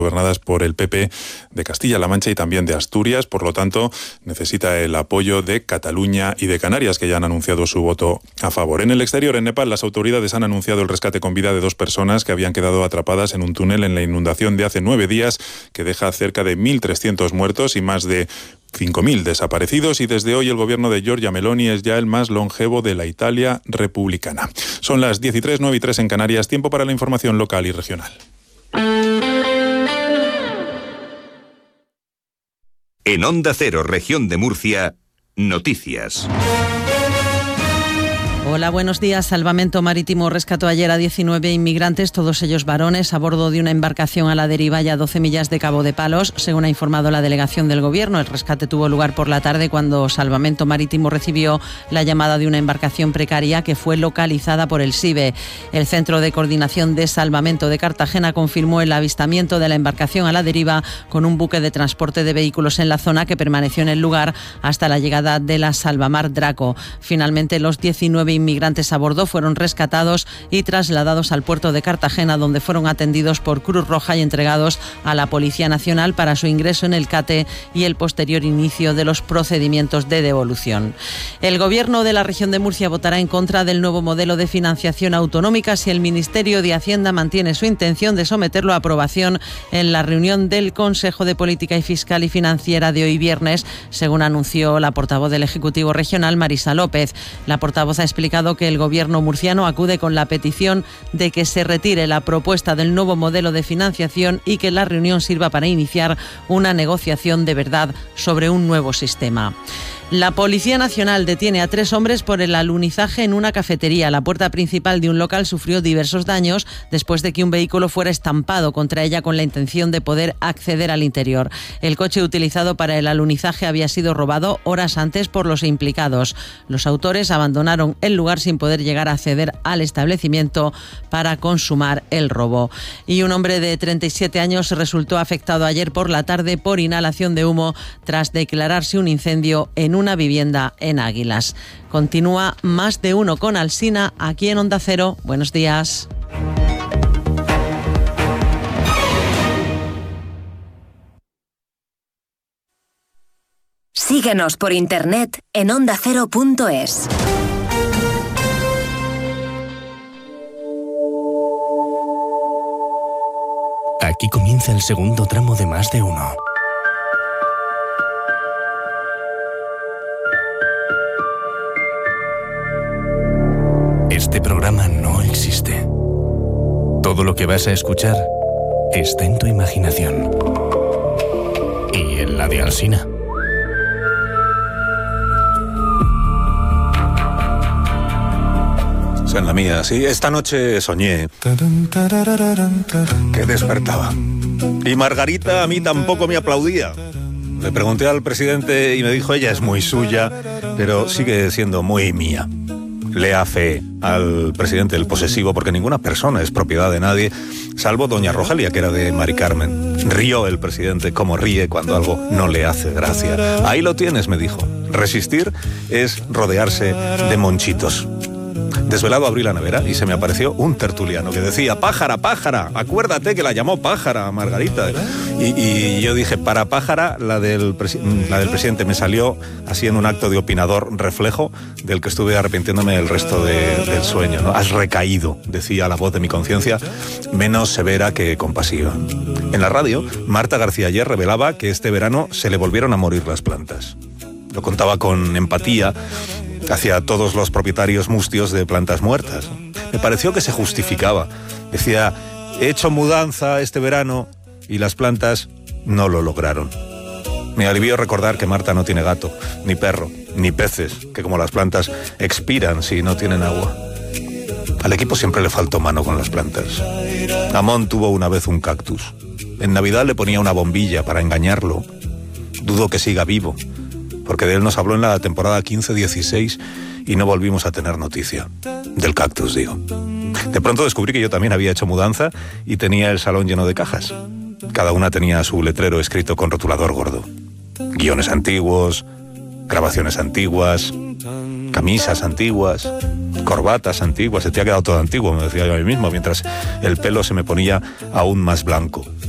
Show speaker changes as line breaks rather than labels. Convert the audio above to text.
gobernadas por el PP de Castilla-La Mancha y también de Asturias. Por lo tanto, necesita el apoyo de Cataluña y de Canarias, que ya han anunciado su voto a favor. En el exterior, en Nepal, las autoridades han anunciado el rescate con vida de 2 personas que habían quedado atrapadas en un túnel en la inundación de hace 9 días, que deja cerca de 1.300 muertos y más de 5.000 desaparecidos, y desde hoy el gobierno de Giorgia Meloni es ya el más longevo de la Italia republicana. Son las 10:03, 9:03 en Canarias, tiempo para la información local y regional.
En Onda Cero, Región de Murcia, noticias.
Hola, buenos días. Salvamento Marítimo rescató ayer a 19 inmigrantes, todos ellos varones, a bordo de una embarcación a la deriva ya a 12 millas de Cabo de Palos, según ha informado la delegación del Gobierno. El rescate tuvo lugar por la tarde cuando Salvamento Marítimo recibió la llamada de una embarcación precaria que fue localizada por el SIBE. El Centro de Coordinación de Salvamento de Cartagena confirmó el avistamiento de la embarcación a la deriva con un buque de transporte de vehículos en la zona que permaneció en el lugar hasta la llegada de la Salvamar Draco. Finalmente, los 19 inmigrantes a bordo fueron rescatados y trasladados al puerto de Cartagena, donde fueron atendidos por Cruz Roja y entregados a la Policía Nacional para su ingreso en el CATE y el posterior inicio de los procedimientos de devolución. El Gobierno de la región de Murcia votará en contra del nuevo modelo de financiación autonómica si el Ministerio de Hacienda mantiene su intención de someterlo a aprobación en la reunión del Consejo de Política Fiscal y Financiera de hoy viernes, según anunció la portavoz del Ejecutivo Regional, Marisa López. La portavoz ha explicado que el Gobierno murciano acude con la petición de que se retire la propuesta del nuevo modelo de financiación y que la reunión sirva para iniciar una negociación de verdad sobre un nuevo sistema. La Policía Nacional detiene a 3 hombres por el alunizaje en una cafetería. La puerta principal de un local sufrió diversos daños después de que un vehículo fuera estampado contra ella con la intención de poder acceder al interior. El coche utilizado para el alunizaje había sido robado horas antes por los implicados. Los autores abandonaron el lugar sin poder llegar a acceder al establecimiento para consumar el robo. Y un hombre de 37 años resultó afectado ayer por la tarde por inhalación de humo tras declararse un incendio en una vivienda en Águilas. Continúa Más de Uno con Alsina aquí en Onda Cero. Buenos días.
Síguenos por internet en ondacero.es.
Aquí comienza el segundo tramo de Más de Uno. Este programa no existe. Todo lo que vas a escuchar está en tu imaginación. Y en la de Alsina.
O sea, en la mía, sí. Esta noche soñé que despertaba. Y Margarita a mí tampoco me aplaudía. Le pregunté al presidente y me dijo, ella es muy suya, pero sigue siendo muy mía. Lea fe al presidente del posesivo, porque ninguna persona es propiedad de nadie, salvo doña Rogelia, que era de Mari Carmen. Rió el presidente como ríe cuando algo no le hace gracia. Ahí lo tienes, me dijo. Resistir es rodearse de monchitos. Desvelado abrí la nevera y se me apareció un tertuliano que decía, pájara, pájara, acuérdate que la llamó pájara a Margarita. Y yo dije, para pájara, la del presidente. Me salió así en un acto de opinador reflejo del que estuve arrepintiéndome el resto del sueño, ¿no? Has recaído, decía la voz de mi conciencia, menos severa que compasiva. En la radio, Marta García ayer revelaba que este verano se le volvieron a morir las plantas. Lo contaba con empatía hacia todos los propietarios mustios de plantas muertas. Me pareció que se justificaba. Decía, he hecho mudanza este verano y las plantas no lo lograron. Me alivió recordar que Marta no tiene gato, ni perro, ni peces, que como las plantas expiran si no tienen agua. Al equipo siempre le faltó mano con las plantas. Amón tuvo una vez un cactus. En Navidad le ponía una bombilla para engañarlo. Dudo que siga vivo, porque de él nos habló en la temporada 15-16 y no volvimos a tener noticia. Del cactus, digo. De pronto descubrí que yo también había hecho mudanza y tenía el salón lleno de cajas. Cada una tenía su letrero escrito con rotulador gordo. Guiones antiguos, grabaciones antiguas, camisas antiguas, corbatas antiguas. Se te ha quedado todo antiguo, me decía yo a mí mismo, mientras el pelo se me ponía aún más blanco.